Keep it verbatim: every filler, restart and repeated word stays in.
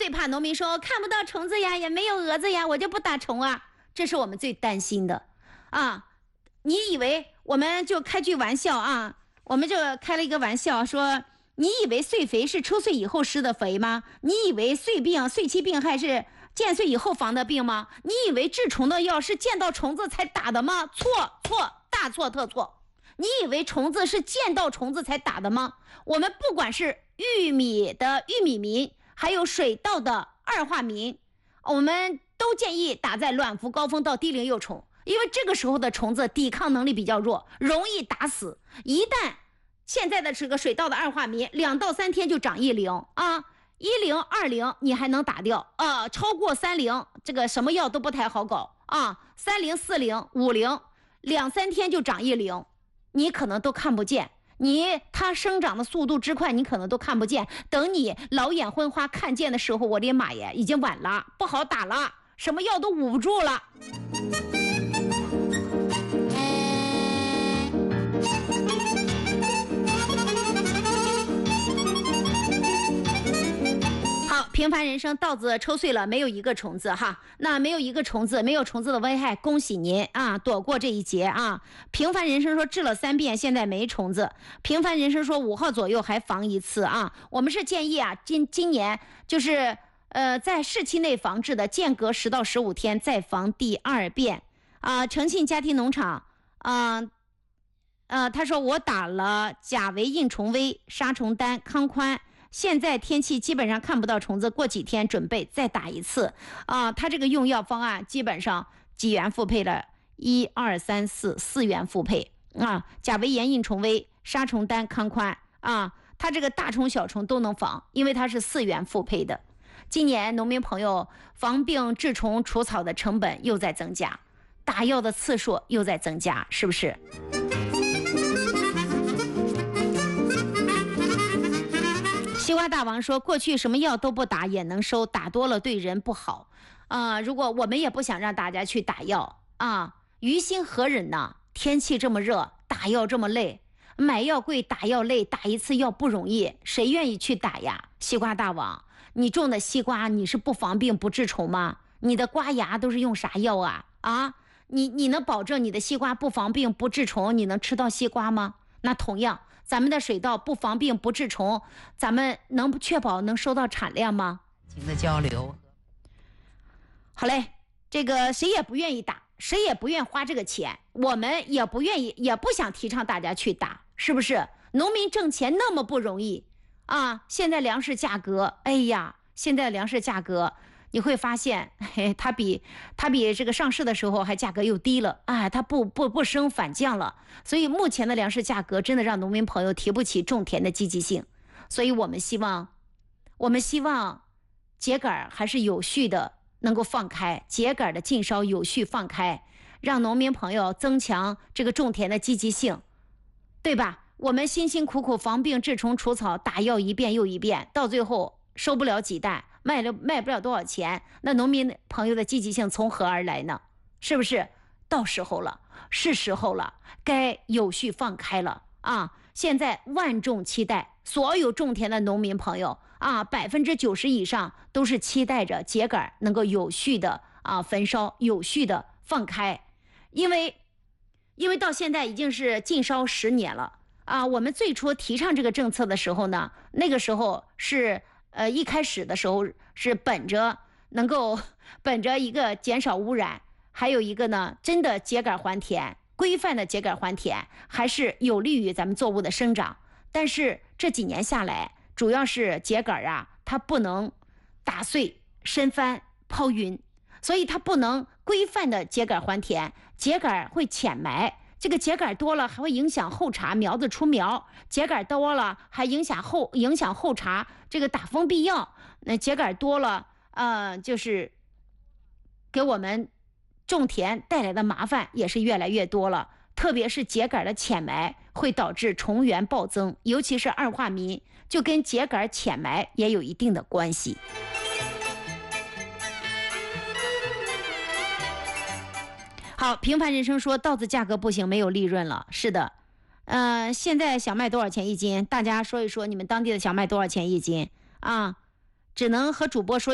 最怕农民说看不到虫子呀，也没有蛾子呀，我就不打虫啊，这是我们最担心的啊。你以为我们就开句玩笑啊，我们就开了一个玩笑说，你以为碎肥是出岁以后施的肥吗？你以为碎病碎期病害是见岁以后防的病吗？你以为治虫的药是见到虫子才打的吗？错错，大错特错。你以为虫子是见到虫子才打的吗？我们不管是玉米的玉米醚，还有水稻的二化醚，我们都建议打在卵伏高峰到低龄幼虫，因为这个时候的虫子抵抗能力比较弱，容易打死。一旦现在的这个水稻的二化醚，两到三天就长一龄啊，一龄二龄你还能打掉啊，超过三龄这个什么药都不太好搞啊，三龄四龄五龄两三天就长一龄，你可能都看不见，你它生长的速度之快，你可能都看不见。等你老眼昏花看见的时候，我的妈呀，已经晚了，不好打了，什么药都捂不住了。好，平凡人生稻子抽穗了，没有一个虫子哈，那没有一个虫子，没有虫子的危害，恭喜您啊，躲过这一劫啊。平凡人生说治了三遍，现在没虫子。平凡人生说五号左右还防一次啊。我们是建议啊，今今年就是呃在市期内防治的，间隔十到十五天再防第二遍啊。诚信家庭农场啊。呃，他说我打了甲维印虫威、杀虫丹、康宽，现在天气基本上看不到虫子，过几天准备再打一次啊。他这个用药方案基本上几元复配了，一二三四四元复配啊。甲维炎印虫威、杀虫丹、康宽啊，他这个大虫小虫都能防，因为它是四元复配的。今年农民朋友防病治虫除草的成本又在增加，打药的次数又在增加，是不是？西瓜大王说，过去什么药都不打也能收，打多了对人不好啊、呃。如果我们也不想让大家去打药啊，于心何忍呢？天气这么热，打药这么累，买药贵，打药累，打一次药不容易，谁愿意去打呀？西瓜大王，你种的西瓜你是不防病不治虫吗？你的瓜芽都是用啥药啊？啊，你你能保证你的西瓜不防病不治虫，你能吃到西瓜吗？那同样，咱们的水稻不防病不治虫，咱们能确保能收到产量吗？ 的交流。 好嘞，这个谁也不愿意打，谁也不愿花这个钱，我们也不愿意，也不想提倡大家去打，是不是？农民挣钱那么不容易啊！现在粮食价格，哎呀，现在粮食价格你会发现，嘿，它比它比这个上市的时候还价格又低了，哎，它不不不升反降了，所以目前的粮食价格真的让农民朋友提不起种田的积极性，所以我们希望，我们希望秸秆还是有序的能够放开，秸秆的禁烧有序放开，让农民朋友增强这个种田的积极性，对吧？我们辛辛苦苦防病治虫除草，打药一遍又一遍，到最后收不了几担，卖了卖不了多少钱，那农民朋友的积极性从何而来呢？是不是？到时候了，是时候了，该有序放开了啊！现在万众期待，所有种田的农民朋友啊，百分之九十以上都是期待着秸秆能够有序的啊焚烧，有序的放开，因为因为到现在已经是禁烧十年了啊！我们最初提倡这个政策的时候呢，那个时候是。呃，一开始的时候是本着能够本着一个减少污染，还有一个呢，真的秸秆还田，规范的秸秆还田，还是有利于咱们作物的生长。但是这几年下来，主要是秸秆啊，它不能打碎、深翻、抛匀，所以它不能规范的秸秆还田，秸秆会浅埋。这个秸秆多了还会影响后茬苗子出苗，秸秆多了还影响后影响后茬这个打封闭药，那秸秆多了呃就是给我们种田带来的麻烦也是越来越多了，特别是秸秆的浅埋会导致虫源暴增，尤其是二化醚就跟秸秆浅埋也有一定的关系。好，平凡人生说稻子价格不行，没有利润了。是的，呃，现在小麦多少钱一斤？大家说一说你们当地的小麦多少钱一斤啊？只能和主播说。